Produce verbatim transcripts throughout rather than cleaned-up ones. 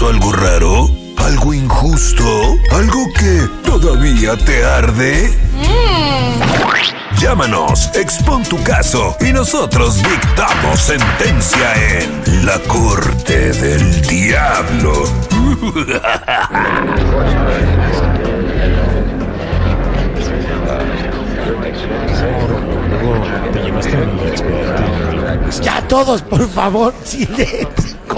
visto algo raro? ¿Algo injusto? ¿Algo que todavía te arde? Mm. Llámanos, expon tu caso y nosotros dictamos sentencia en La Corte del Diablo. Ya todos, por favor, silencio.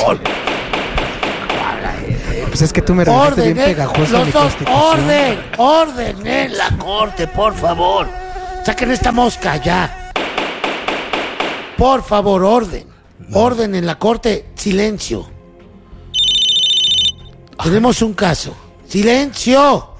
Pues es que tú me regalaste bien pegajoso mi constitución. Orden, orden en la corte, por favor. Saquen esta mosca ya. Por favor, orden. Orden en la corte, silencio. Tenemos un caso. ¡Silencio!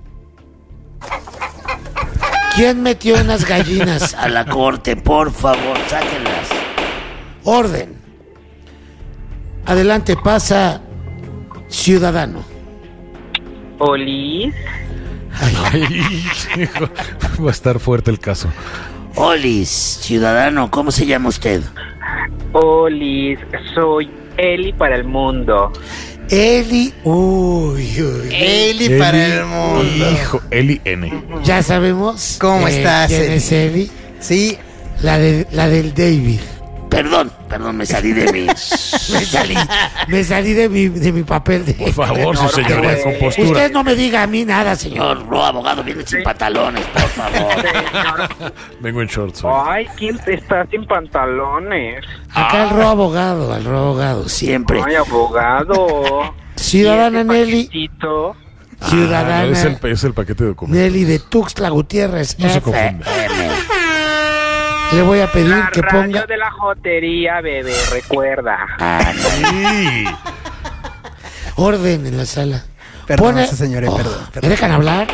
¿Quién metió unas gallinas a la corte? Por favor, sáquenlas. Orden. Adelante, pasa ciudadano. Olis. Ay, va a estar fuerte el caso. Olis, ciudadano, ¿cómo se llama usted? Olis, soy Eli para el mundo. Eli, uy, uy. Eli, Eli para el mundo. Hijo, Eli N. Ya sabemos. ¿Cómo eh, estás, ¿Quién Eli? es Eli? Sí. La, de, la del David. Perdón, perdón, me salí de mi... me salí, me salí de mi, de mi papel de... Por favor, su señoría, con postura. Usted no me diga a mí nada, señor. No, abogado, viene sin pantalones, por favor. Vengo en shorts hoy. Ay, ¿quién está sin pantalones? Acá el ro abogado, el ro abogado, siempre. Ay, abogado. Ciudadana Nelly. Paquetito? Ciudadana Ah, es, el, es el paquete de documentos. Nelly de Tuxtla Gutiérrez. No se F M. confunda. Le voy a pedir La que radio ponga... de la jotería, bebé, recuerda. Ah, no. Sí. Orden en la sala. Perdón, Pone... señores, Oh, perdón, ¿Me perdón. dejan hablar?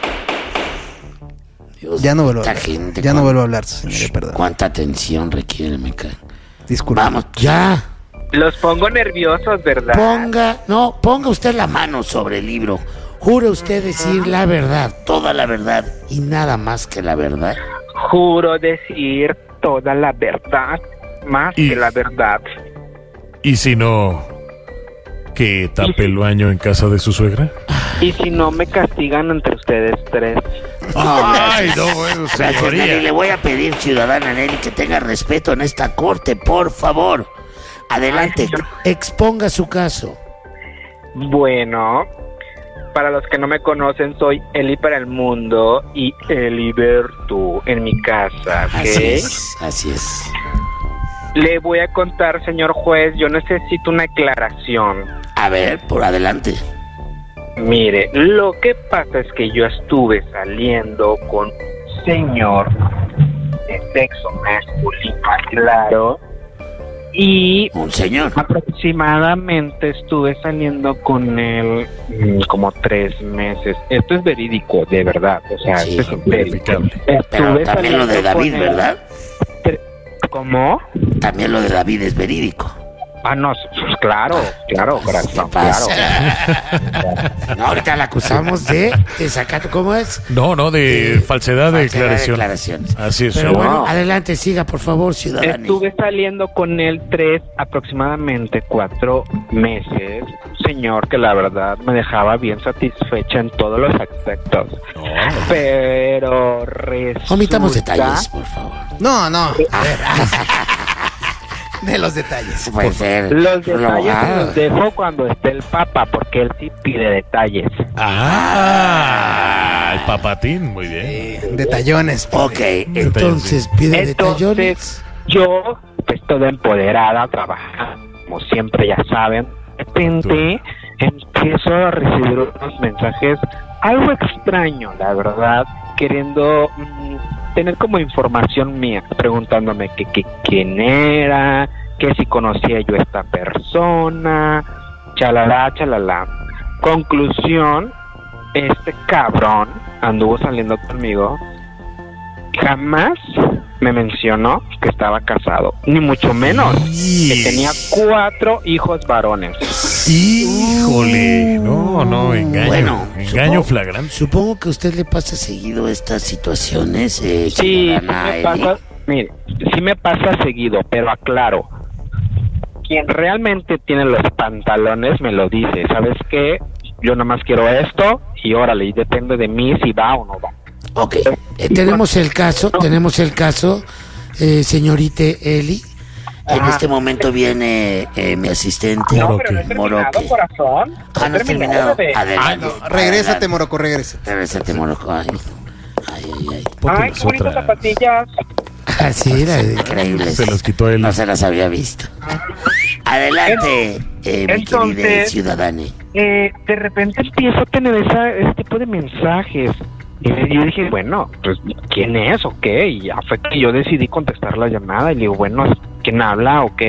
Dios, Ya no vuelvo a esta hablar. gente, Ya no cuán- vuelvo a hablar, señores, perdón. ¿Cuánta atención requiere, me cae? Disculpe. Vamos, ya. Los pongo nerviosos, ¿verdad? Ponga, no, ponga usted la mano sobre el libro. Jure usted decir la verdad, toda la verdad y nada más que la verdad. Juro decir toda la verdad, más Y- que la verdad. ¿Y si no, que tape el baño en casa de su suegra? Y si no, me castigan entre ustedes tres. Ay, no, bueno, Gracias, Nelly. Le señoría. voy a pedir, ciudadana Nelly, que tenga respeto en esta corte, por favor. Adelante, Ay, señor. exponga su caso. Bueno, para los que no me conocen, soy Eli para el mundo y Eliberto en mi casa, ¿ok? Así es, así es. Le voy a contar, señor juez, yo necesito una aclaración. A ver, por adelante. Mire, lo que pasa es que yo estuve saliendo con un señor de sexo masculino, claro, y Un señor. aproximadamente estuve saliendo con él mm, como tres meses. Esto es verídico, de verdad, o sea, Sí, esto es verídico. verificable. Pero Estuve también lo de saliendo David, con él ¿verdad? tre- ¿Cómo? También lo de David es verídico. Ah, no, pues claro, claro, corazón, ¿Qué pasa? claro. No, ahorita la acusamos de desacato. ¿Cómo es? No, no, de falsedad de Falsedad de declaración. declaraciones. Así es. Pero señor. bueno, No. adelante, siga, por favor, ciudadano. Estuve saliendo con él tres, aproximadamente cuatro meses. Un señor que la verdad me dejaba bien satisfecha en todos los aspectos. No, Pero resulta... Omitamos detalles, por favor. No, no. De los detalles. Puede ser. Los detalles se abogado. los dejo cuando esté el Papa, porque él sí pide detalles. Ah, el papatín, muy bien. Eh, detallones. Ok, entonces pide Entonces, detallones. yo, pues toda empoderada, trabajando, como siempre ya saben, de repente empiezo a recibir unos mensajes algo extraño, la verdad, queriendo mm, tener como información mía, preguntándome que, que quién era, que si conocía yo a esta persona, chalala, chalala. Conclusión, este cabrón anduvo saliendo conmigo, jamás me mencionó que estaba casado, ni mucho menos que tenía cuatro hijos varones. Híjole, no, no, engaño, Bueno, engaño supongo- flagrante. Supongo que a usted le pasa seguido estas situaciones, eh, Sí, ciudadana me Eli. pasa, mire, sí me pasa seguido, pero aclaro, quien realmente tiene los pantalones me lo dice. ¿Sabes qué? Yo nada más quiero esto y órale, y depende de mí si va o no va. Ok, eh, tenemos el caso, tenemos el caso, eh, señorita Eli. En este momento viene eh, mi asistente, No, pero no he terminado, Moroque. corazón. Ah, no has terminado. bebé. Adelante. Regrésate, adelante. Moroco, regrésate. Regrésate, Moroco. Ay, ay, ay. ay. Ponte Ay, las qué bonitas otras. zapatillas. Así era, increíble. Se las quitó él. No se las había visto. Adelante, eh, mi Entonces- querida ciudadana. Eh, de repente empiezo a tener esa, ese tipo de mensajes. Y yo dije, bueno, pues, ¿quién es? ¿O qué? Y ya fue que yo decidí contestar la llamada. Y le digo, bueno, ¿quién habla? ¿Ok?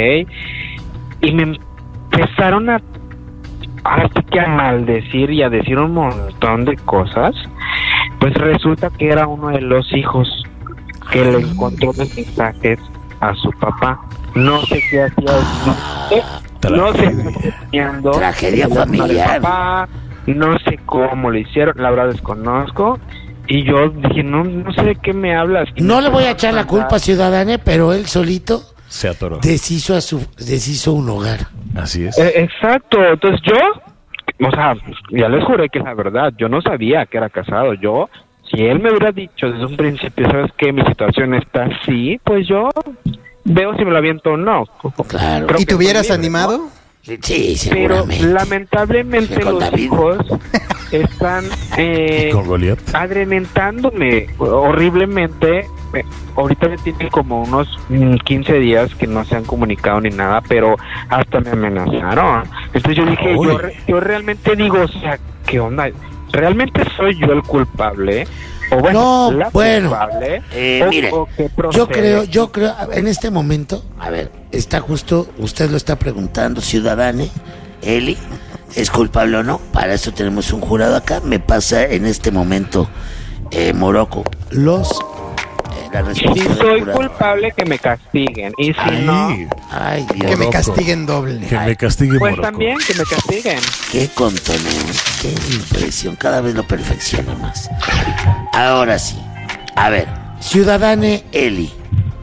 Y me empezaron a, ahora sí que a maldecir y a decir un montón de cosas. Pues resulta que era uno de los hijos que le encontró los mensajes a su papá. No sé qué hacía. No sé qué hacía. Tragedia familiar. Papá, no sé cómo lo hicieron, la verdad desconozco. Y yo dije, no, no sé de qué me hablas. Y No me le voy a empezaron echar la mandar- culpa, ciudadana, pero él solito Se atoró. deshizo a su deshizo un hogar. Así es. Eh, exacto, entonces yo, o sea, ya les juré que es la verdad, yo no sabía que era casado. Yo, si él me hubiera dicho desde un principio, ¿sabes qué? Mi situación está así, pues yo veo si me lo aviento o no. Claro. Creo ¿Y que te hubieras estoy libre, ¿no? Sí, animado? Pero seguramente. lamentablemente Con los David. hijos están eh, ¿Y con Goliat? adrementándome horriblemente. Eh, ahorita me tienen como unos mm, quince días que no se han comunicado ni nada, pero hasta me amenazaron. Entonces yo dije, Uy. yo, re- yo realmente digo, o sea, ¿qué onda? ¿Realmente soy yo el culpable? O bueno, No, la bueno. culpable. Eh, ¿O- mire, o qué yo procede? creo, yo creo, en este momento, a ver, está justo, usted lo está preguntando, ciudadana, Eli, ¿es culpable o no? Para eso tenemos un jurado acá. Me pasa en este momento, eh, Moroco, los, eh, la respuesta Si del soy jurado. culpable, que me castiguen. Y si Ay, no, Ay, Que Dios, me Moroco. castiguen doble. Que me castigue pues Moroco. también que me castiguen. qué contoneo, qué impresión, cada vez lo perfecciono más. Ahora sí, a ver, ciudadana Eli,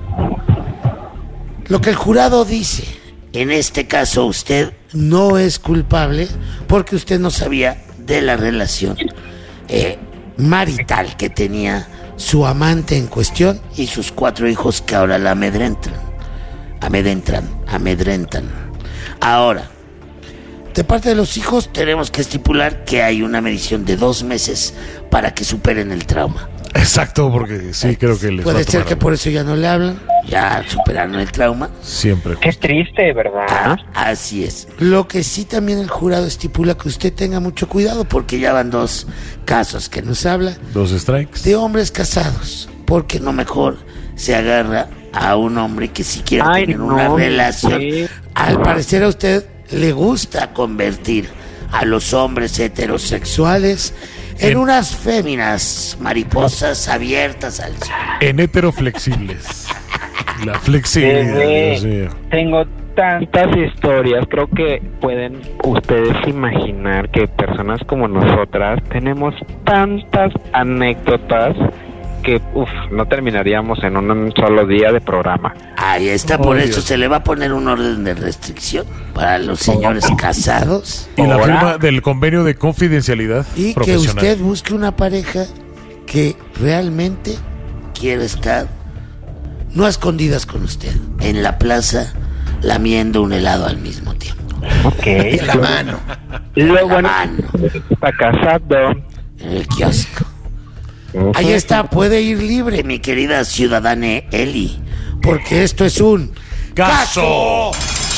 lo que el jurado dice, en este caso usted no es culpable porque usted no sabía de la relación eh, marital que tenía su amante en cuestión y sus cuatro hijos que ahora la amedrentan, amedrentan, amedrentan. Ahora, de parte de los hijos tenemos que estipular que hay una medición de dos meses para que superen el trauma. Exacto, porque sí, creo que les va Puede a ser tomar que por eso ya no le hablan, ya superaron el trauma. siempre. Qué triste, ¿verdad? Ah, así es. Lo que sí también el jurado estipula que usted tenga mucho cuidado porque ya van dos casos que nos habla Dos strikes. de hombres casados, porque no mejor se agarra a un hombre que si quiere Ay, tener no, una relación. sí. Al parecer a usted le gusta convertir a los hombres heterosexuales en En- unas féminas mariposas abiertas al sol. En heteroflexibles. La flexibilidad, Bebé, Dios mío. tengo tantas historias. Creo que pueden ustedes imaginar que personas como nosotras tenemos tantas anécdotas que uf, no terminaríamos en un solo día de programa. Ahí está, Oh, por eso Dios. se le va a poner un orden de restricción para los señores casados Y la Ahora- firma del convenio de confidencialidad y que profesional. usted busque una pareja que realmente quiera estar no a escondidas con usted, en la plaza lamiendo un helado al mismo tiempo. Ok. En la mano. Lo la bueno mano. está casado. En el kiosco. Ahí está, puede ir libre, mi querida ciudadana Eli, porque esto es un Caso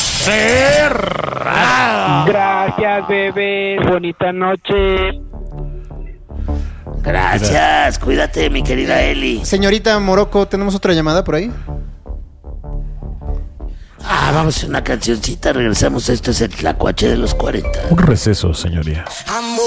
cerrado. Gracias, bebé. Bonita noche. Gracias, cuídate, mi querida Eli. Señorita Moroco, ¿tenemos otra llamada por ahí? Ah, vamos a una cancioncita, regresamos. Esto es el Tlacuache de los cuarenta. Un receso, señoría. Amor.